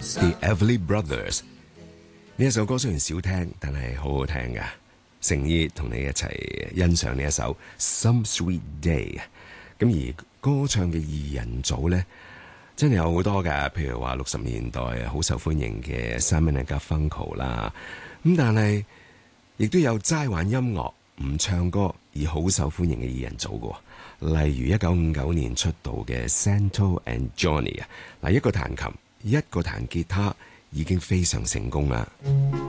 The Everly Brothers 呢一首歌雖然少聽，但係好好聽噶，誠意同你一齊欣賞呢一首 Some Sweet Day。咁而歌唱嘅二人組呢，真係有好多噶，譬如話60年代好受歡迎嘅 Simon and Garfunkel 啦，咁但係亦都有齋玩音樂唔唱歌而好受歡迎嘅二人組噶，例如1959年出道嘅 Santo and Johnny 啊，嗱，一個彈琴，一個彈吉他，已經非常成功啦。